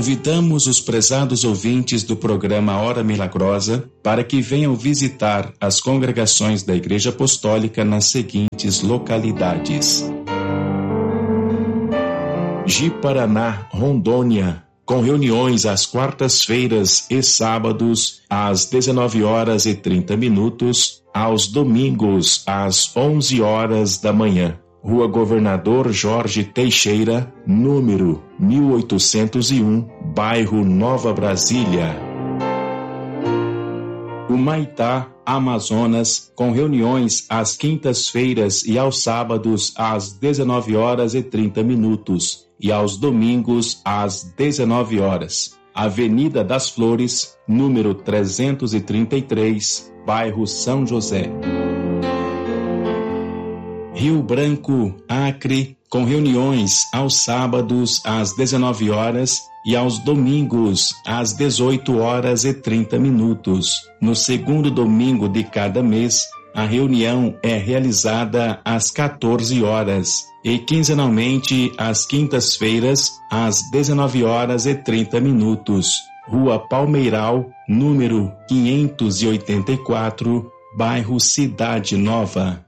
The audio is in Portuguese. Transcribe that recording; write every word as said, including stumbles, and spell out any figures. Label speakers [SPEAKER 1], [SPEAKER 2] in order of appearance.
[SPEAKER 1] Convidamos os prezados ouvintes do programa Hora Milagrosa para que venham visitar as congregações da Igreja Apostólica nas seguintes localidades: Ji-Paraná, Rondônia, com reuniões às quartas-feiras e sábados às dezenove horas e trinta minutos, aos domingos às onze horas da manhã. Rua Governador Jorge Teixeira, número mil oitocentos e um, bairro Nova Brasília. Humaitá, Amazonas, com reuniões às quintas-feiras e aos sábados às dezenove horas e trinta minutos e aos domingos às dezenove horas. Avenida das Flores, número trezentos e trinta e três, bairro São José. Rio Branco, Acre, com reuniões aos sábados às dezenove horas e aos domingos às dezoito horas e trinta minutos. No segundo domingo de cada mês, a reunião é realizada às quatorze horas e quinzenalmente às quintas-feiras às dezenove horas e trinta minutos. Rua Palmeiral, número quinhentos e oitenta e quatro, bairro Cidade Nova.